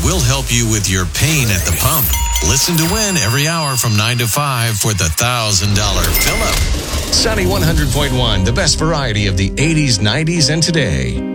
we'll help you with your pain at the pump. Listen to Win every hour from 9 to 5 for the $1,000 fill-up. Sunny 100.1, the best variety of the 80s, 90s, and today.